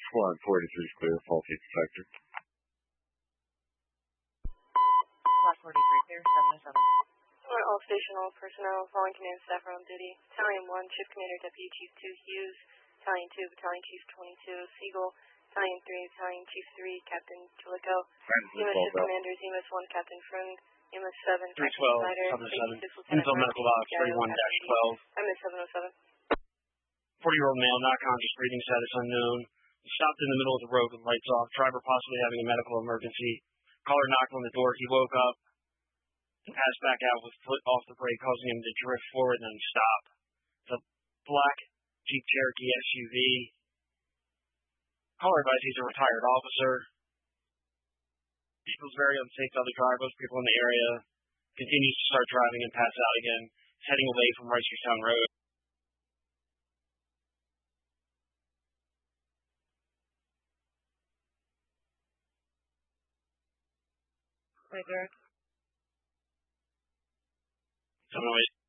Squad 43 is clear. Faulty detector. Squad 43 clear. 707. All station, all personnel, following command staff are on duty. Battalion 1, Shift Commander Deputy Chief 2 Hughes. Battalion 2, Battalion Chief 22 Siegel. Battalion 3, Battalion Chief 3, Captain Jalico. EMS Shift Commanders, EMS 1, Captain Frung. EMS 7, Captain Snyder. 312, Infill Medical Box 31-12. EMS 707. 40-year-old male, not conscious, breathing status unknown. Stopped in the middle of the road with lights off. Driver possibly having a medical emergency. Caller knocked on the door. He woke up, passed back out with foot off the brake, causing him to drift forward and then stop. The black Jeep Cherokee SUV. Caller advised he's a retired officer. He feels very unsafe to other drivers. People in the area continues to start driving and pass out again, heading away from Reisterstown Road. Clear, Derek. 708.